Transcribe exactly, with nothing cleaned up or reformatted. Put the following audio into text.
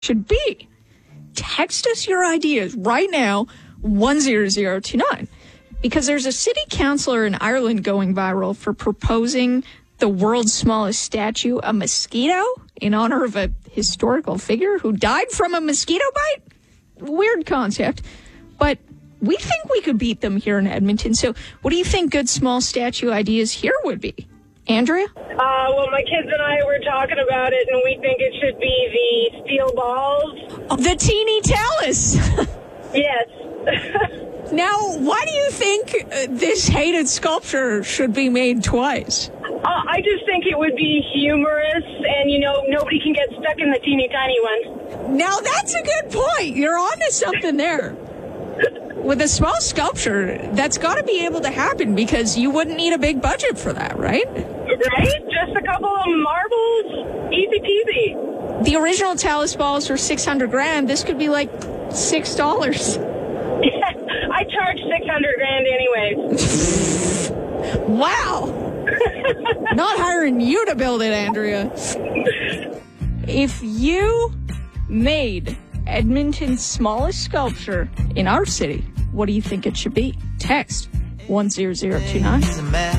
should be. Text us your ideas right now, one zero zero two nine. Because there's a city councillor in Ireland going viral for proposing the world's smallest statue, a mosquito, in honor of a historical figure who died from a mosquito bite. Weird concept. But we think we could beat them here in Edmonton. So what do you think good small statue ideas here would be? Andrea? Uh, well, my kids and I were talking about it, and we think it should be the steel balls. Oh, the teeny talus. Yes. Now, why do you think uh, this hated sculpture should be made twice? Uh, I just think it would be humorous, and, you know, nobody can get stuck in the teeny tiny one. Now, that's a good point. You're onto something there. With a small sculpture, that's got to be able to happen because you wouldn't need a big budget for that, right? Right? Just a couple of marbles, easy peasy. The original talus balls were six hundred grand. This could be like six dollars. I charge six hundred grand anyway. Wow. Not hiring you to build it, Andrea. If you made Edmonton's smallest sculpture in our city, what do you think it should be? Text one zero zero two nine.